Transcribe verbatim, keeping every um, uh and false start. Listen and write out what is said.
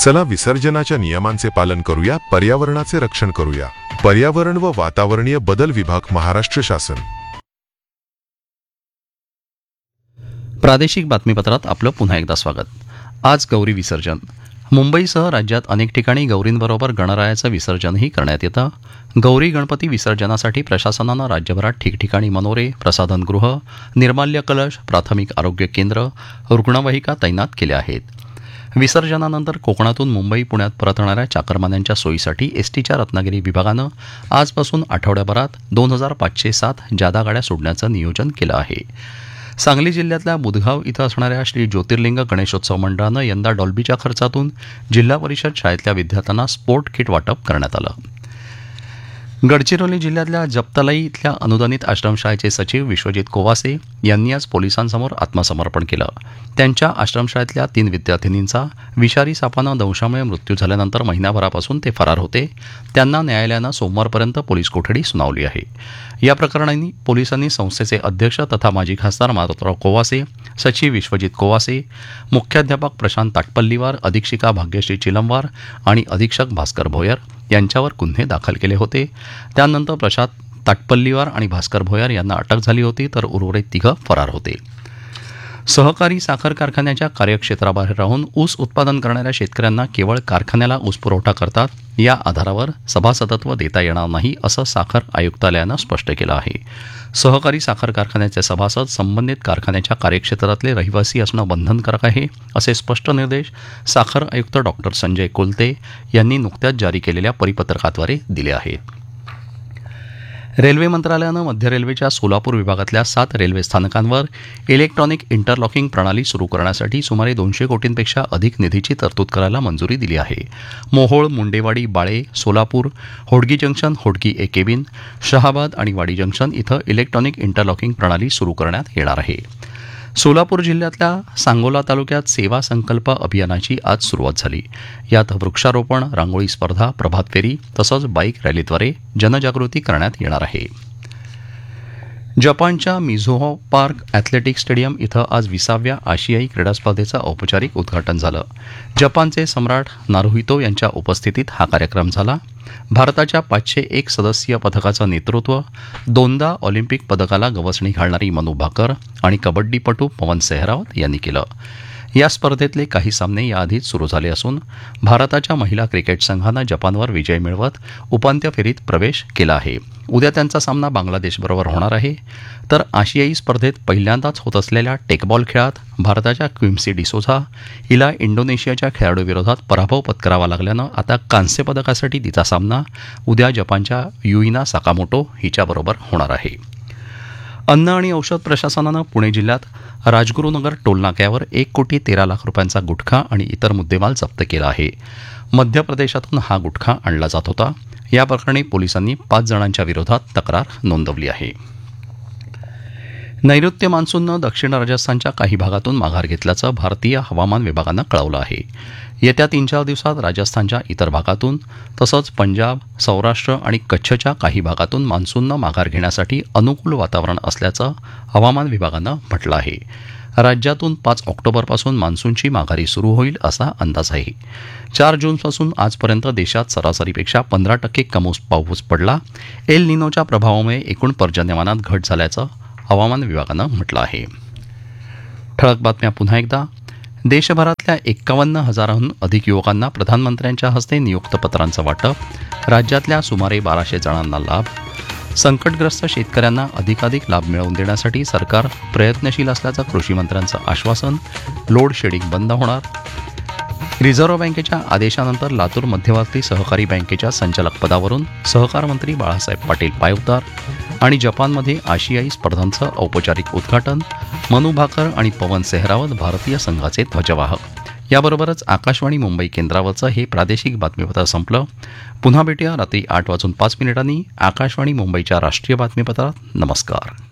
चला विसर्जनाच्या नियमांचे पालन करूया, पर्यावरणाचे रक्षण करूया. पर्यावरण व वातावरणीय बदल विभाग, महाराष्ट्र शासन. प्रादेशिक बातमीपत्रात आपलं पुन्हा एकदा स्वागत. आज गौरी विसर्जन. मुंबईसह राज्यात अनेक ठिकाणी गौरींबरोबर गणरायाचं विसर्जनही करण्यात येतं. गौरी गणपती विसर्जनासाठी प्रशासनानं राज्यभरात ठिकठिकाणी मनोरे, प्रसाधनगृह, निर्माल्य कलश, प्राथमिक आरोग्य केंद्र, रुग्णवाहिका तैनात केल्या आहेत. विसर्जनानंतर कोकणातून मुंबई पुण्यात परतणाऱ्या चाकरमान्यांच्या सोयीसाठी एसटीच्या रत्नागिरी विभागानं आजपासून आठवड्याभरात दोन हजार पाचशे सात जादा गाड्या सोडण्याचं नियोजन केलं आहे. सांगली जिल्ह्यातल्या बुधगाव इथं असणाऱ्या श्री ज्योतिर्लिंग गणेशोत्सव मंडळानं यंदा डॉल्बीच्या खर्चातून जिल्हा परिषद शाळेतल्या विद्यार्थ्यांना स्पोर्ट किट वाटप करण्यात आलं. गडचिरोली जिल्ह्यातल्या जप्तलाई इथल्या अनुदानित आश्रमशाळेचे सचिव विश्वजित कोवासे यांनी आज पोलिसांसमोर आत्मसमर्पण केलं. त्यांच्या आश्रमशाळेतल्या तीन विद्यार्थिनींचा विषारी सापानं दंशामुळे मृत्यू झाल्यानंतर महिनाभरापासून ते फरार होते. त्यांना न्यायालयानं सोमवारपर्यंत पोलीस कोठडी सुनावली आहे. या प्रकरणी पोलिसांनी संस्थेचे अध्यक्ष तथा माजी खासदार मारुतराव कोवासे, सचिव विश्वजित कोवासे, मुख्याध्यापक प्रशांत ताटपल्लीवार, अधीक्षिका भाग्यश्री चिलमवार आणि अधीक्षक भास्कर भोयर यांच्यावर गुन्हे दाखल केले होते. त्यानंतर प्रशांत ताटपल्लीवार आणि भास्कर भोयर यांना अटक झाली होती, तर उर्वरित तिघं फरार होते. सहकारी साखर कारखान्याच्या कार्यक्षेत्राबाहेर राहून ऊस उत्पादन करणाऱ्या शेतकऱ्यांना केवळ कारखान्याला ऊस पुरवठा करतात या आधारावर सभासदत्व देता येणार नाही, असं साखर आयुक्तालयानं स्पष्ट केलं आहे. सहकारी साखर कारखान्याचे सभासद संबंधित कारखान्याच्या कार्यक्षेत्रातले रहिवासी असणं बंधनकारक आहे, असे स्पष्ट निर्देश साखर आयुक्त डॉक्टर संजय कोलते यांनी नुकत्याच जारी केलेल्या परिपत्रकाद्वारे दिले आहेत. रेल्वे मंत्रालयानं मध्य रेल्वेच्या सोलापूर विभागातल्या सात रेल्वे स्थानकांवर इलेक्ट्रॉनिक इंटरलॉकिंग प्रणाली सुरू करण्यासाठी सुमारे दोनशे कोटींपेक्षा अधिक निधीची तरतूद करायला मंजुरी दिली आहे. मोहोळ, मुंडेवाडी, बाळे, सोलापूर, होडगी जंक्शन, होडगी ए केबिन, शहाबाद आणि वाडी जंक्शन इथं इलेक्ट्रॉनिक इंटरलॉकिंग प्रणाली सुरू करण्यात येणार आहे. सोलापूर जिल्ह्यातल्या सांगोला तालुक्यात सेवा संकल्प अभियानाची आज सुरुवात झाली. यात वृक्षारोपण, रांगोळी स्पर्धा, प्रभात फेरी तसंच बाईक रॅलीद्वारे जनजागृती करण्यात येणार आहे. जपानच्या मिझोहो पार्क ॲथलेटिक्स स्टेडियम इथं आज विसाव्या आशियाई क्रीडा स्पर्धेचं औपचारिक उद्घाटन झालं. जपानचे सम्राट नारुहितो यांच्या उपस्थितीत हा कार्यक्रम झाला. भारताच्या पाचशे एक सदस्यीय पथकाचं नेतृत्व दोनदा ऑलिम्पिक पदकाला गवसणी घालणारी मनू भाकर आणि कबड्डीपटू पवन सेहरावत यांनी केलं. या स्पर्धेतले काही सामने याआधीच सुरू झाले असून भारताच्या महिला क्रिकेट संघानं जपानवर विजय मिळवत उपांत्य फेरीत प्रवेश केला आहे. उद्या त्यांचा सामना बांगलादेशबरोबर होणार आहे. तर आशियाई स्पर्धेत पहिल्यांदाच होत असलेल्या टेकबॉल खेळात भारताच्या क्विम्सी डिसोझा हिला इंडोनेशियाच्या खेळाडूविरोधात पराभव पत्करावा लागल्यानं आता कांस्य पदकासाठी तिचा सामना उद्या जपानच्या युइना साकामोटो हिच्याबरोबर होणार आहे. अन्न आणि औषध प्रशासनानं पुणे जिल्ह्यात राजगुरुनगर टोलनाक्यावर एक कोटी तेरा लाख रुपयांचा गुटखा आणि इतर मुद्देमाल जप्त केला आहे. मध्य प्रदेशातून हा गुटखा आणला जात होता. या प्रकरणी पोलिसांनी पाच जणांच्या विरोधात तक्रार नोंदवली आहे. नैऋत्य मान्सूननं दक्षिण राजस्थानच्या काही भागातून माघार घेतल्याचं भारतीय हवामान विभागानं कळवलं आहे. येत्या तीन चार दिवसात राजस्थानच्या इतर भागातून तसंच पंजाब, सौराष्ट्र आणि कच्छच्या काही भागातून मान्सूननं माघार घेण्यासाठी अनुकूल वातावरण असल्याचं हवामान विभागानं म्हटलं आहे. राज्यातून पाच ऑक्टोबरपासून मान्सूनची माघारी सुरू होईल असा अंदाज आहे. चार जूनपासून आजपर्यंत देशात सरासरीपेक्षा पंधरा टक्के कमी पाऊस पडला. एल निनोच्या प्रभावामुळे एकूण पर्जन्यमानात घट झाल्याचं हवामान विभागानं म्हटलं आहे. ठळक बातम्या पुन्हा एकदा. देशभरातल्या एक्कावन्न हजारांहून अधिक युवकांना प्रधानमंत्र्यांच्या हस्ते नियुक्तपत्रांचं वाटप. राज्यातल्या सुमारे बाराशे जणांना लाभ. संकटग्रस्त शेतकऱ्यांना अधिकाधिक लाभ मिळवून देण्यासाठी सरकार प्रयत्नशील असल्याचं कृषीमंत्र्यांचं आश्वासन. लोड शेडिंग बंद होणार. रिझर्व्ह बँकेच्या आदेशानंतर लातूर मध्यवर्ती सहकारी बँकेच्या संचालकपदावरून सहकार मंत्री बाळासाहेब पाटील पायउतार. आणि जपानमध्ये आशियाई स्पर्धांचं औपचारिक उद्घाटन. मनू भाकर आणि पवन सेहरावत भारतीय संघाचे ध्वजवाहक. याबरोबरच आकाशवाणी मुंबई केंद्रावरचं हे प्रादेशिक बातमीपत्र संपलं. पुन्हा भेटूया रात्री आठ वाजून पाच मिनिटांनी आकाशवाणी मुंबईच्या राष्ट्रीय बातमीपत्रात. नमस्कार.